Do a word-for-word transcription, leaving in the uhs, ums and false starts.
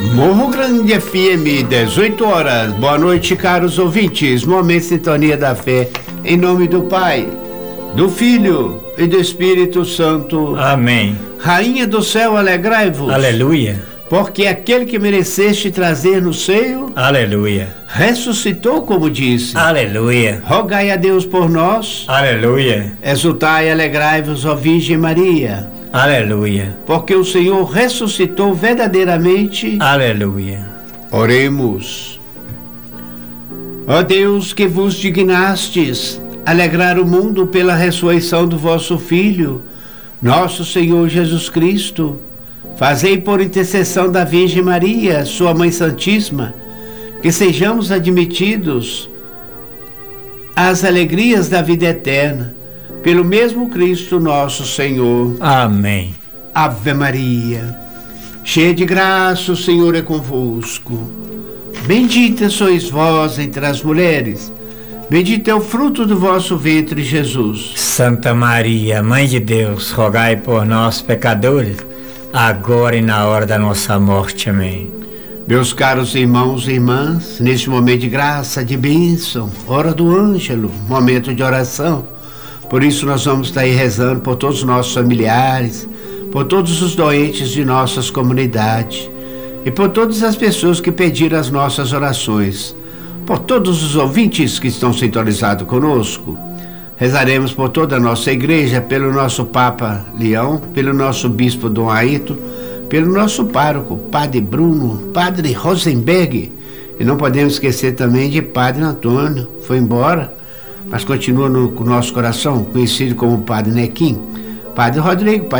Morro Grande F M, dezoito horas. Boa noite, caros ouvintes. Momento de sintonia da fé. Em nome do Pai, do Filho e do Espírito Santo. Amém. Rainha do céu, alegrai-vos. Aleluia. Porque aquele que mereceste trazer no seio, Aleluia. ressuscitou, como disse. Aleluia. Rogai a Deus por nós. Aleluia. Exultai e alegrai-vos, ó Virgem Maria. Aleluia. Porque o Senhor ressuscitou verdadeiramente. Aleluia. Oremos. Ó Deus, que vos dignastes alegrar o mundo pela ressurreição do vosso Filho, nosso Senhor Jesus Cristo, fazei por intercessão da Virgem Maria, sua Mãe Santíssima, que sejamos admitidos às alegrias da vida eterna, pelo mesmo Cristo nosso Senhor. Amém. Ave Maria, cheia de graça, o Senhor é convosco. Bendita sois vós entre as mulheres, bendito é o fruto do vosso ventre, Jesus. Santa Maria, Mãe de Deus, rogai por nós, pecadores, agora e na hora da nossa morte. Amém. Meus caros irmãos e irmãs, neste momento de graça, de bênção, hora do ângelo, momento de oração. Por isso nós vamos estar aí rezando por todos os nossos familiares, por todos os doentes de nossas comunidades e por todas as pessoas que pediram as nossas orações, por todos os ouvintes que estão sintonizados conosco. Rezaremos por toda a nossa igreja, pelo nosso Papa Leão, pelo nosso Bispo Dom Aito, pelo nosso pároco, Padre Bruno, Padre Rosenberg, e não podemos esquecer também de Padre Antônio, foi embora, mas continua no, no nosso coração, conhecido como Padre Nequim, Padre Rodrigo,